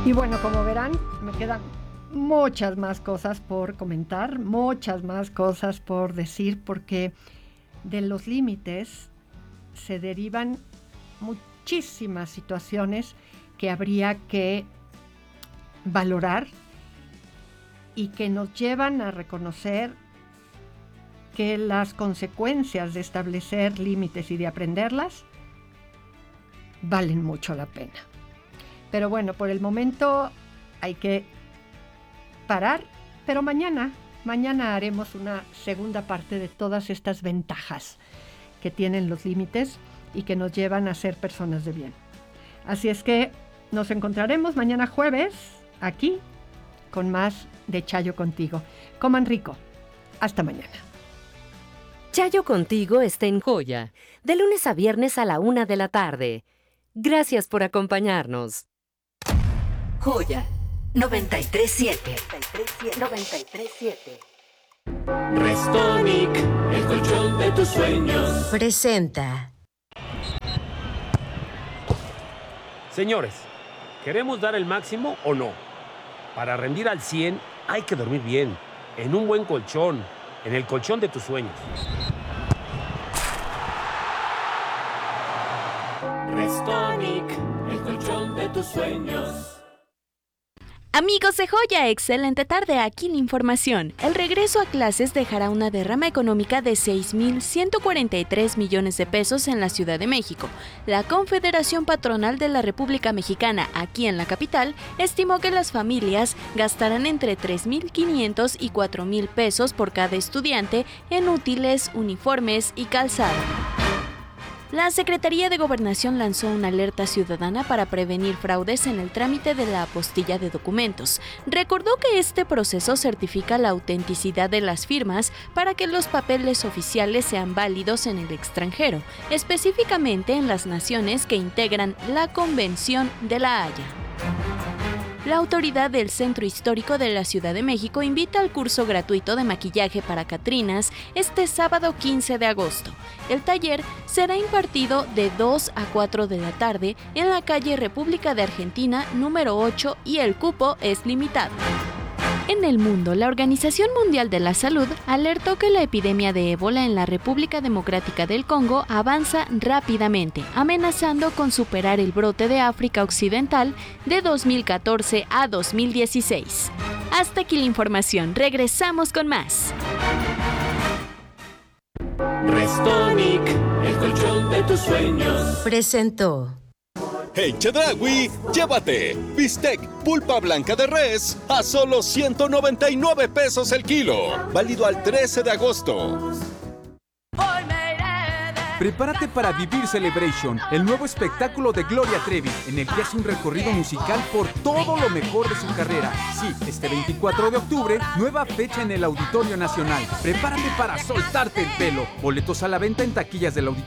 Y bueno, como verán, me quedan muchas más cosas por comentar, muchas más cosas por decir, porque de los límites se derivan muchísimas situaciones que habría que valorar y que nos llevan a reconocer que las consecuencias de establecer límites y de aprenderlas valen mucho la pena. Pero bueno, por el momento hay que parar, pero mañana haremos una segunda parte de todas estas ventajas que tienen los límites y que nos llevan a ser personas de bien. Así es que nos encontraremos mañana jueves aquí con más de Chayo Contigo. Coman rico. Hasta mañana. Chayo Contigo está en Joya, de lunes a viernes a la 1 de la tarde. Gracias por acompañarnos. Joya 93.7. 93.7. Restonic, el colchón de tus sueños. Presenta. Señores, ¿queremos dar el máximo o no? Para rendir al 100 hay que dormir bien, en un buen colchón, en el colchón de tus sueños. Restonic, el colchón de tus sueños. Amigos de Joya, excelente tarde, aquí la información. El regreso a clases dejará una derrama económica de 6.143 millones de pesos en la Ciudad de México. La Confederación Patronal de la República Mexicana, aquí en la capital, estimó que las familias gastarán entre 3.500 y 4.000 pesos por cada estudiante en útiles, uniformes y calzado. La Secretaría de Gobernación lanzó una alerta ciudadana para prevenir fraudes en el trámite de la apostilla de documentos. Recordó que este proceso certifica la autenticidad de las firmas para que los papeles oficiales sean válidos en el extranjero, específicamente en las naciones que integran la Convención de La Haya. La autoridad del Centro Histórico de la Ciudad de México invita al curso gratuito de maquillaje para catrinas este sábado 15 de agosto. El taller será impartido de 2 a 4 de la tarde en la calle República de Argentina número 8 y el cupo es limitado. En el mundo, la Organización Mundial de la Salud alertó que la epidemia de ébola en la República Democrática del Congo avanza rápidamente, amenazando con superar el brote de África Occidental de 2014 a 2016. Hasta aquí la información, regresamos con más. Restonic, el colchón de tus sueños. Presentó. En Chedraui, llévate bistec pulpa blanca de res a solo 199 pesos el kilo. Válido al 13 de agosto. Prepárate para vivir Celebration, el nuevo espectáculo de Gloria Trevi, en el que hace un recorrido musical por todo lo mejor de su carrera. Sí, este 24 de octubre, nueva fecha en el Auditorio Nacional. Prepárate para soltarte el pelo. Boletos a la venta en taquillas del Auditorio